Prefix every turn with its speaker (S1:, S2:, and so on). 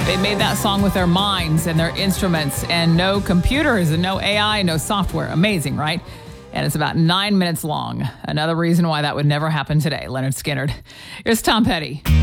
S1: They made that song with their minds and their instruments and no computers and no AI, no software. Amazing, right? And it's about 9 minutes long. Another reason why that would never happen today. Leonard Skinner. Here's Tom Petty.